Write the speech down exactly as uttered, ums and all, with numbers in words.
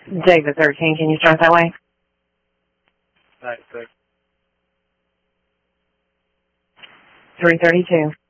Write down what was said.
David thirteen, can you start that way? Nine six. three thirty-two.